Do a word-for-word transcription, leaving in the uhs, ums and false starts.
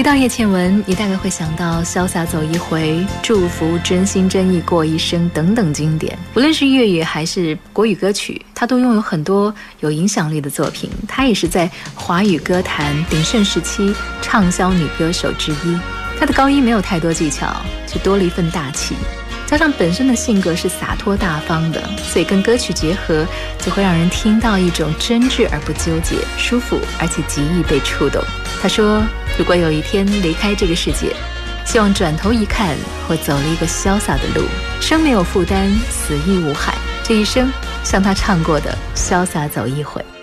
到叶倩文，你大概会想到潇洒走一回、祝福、真心真意过一生等等经典。无论是粤语还是国语歌曲，她都拥有很多有影响力的作品。她也是在华语歌坛鼎盛时期畅销女歌手之一。她的高音没有太多技巧，却多了一份大气，加上本身的性格是洒脱大方的，所以跟歌曲结合，就会让人听到一种真挚而不纠结，舒服而且极易被触动。他说，如果有一天离开这个世界，希望转头一看，我走了一个潇洒的路，生没有负担，死亦无憾，这一生像他唱过的潇洒走一回。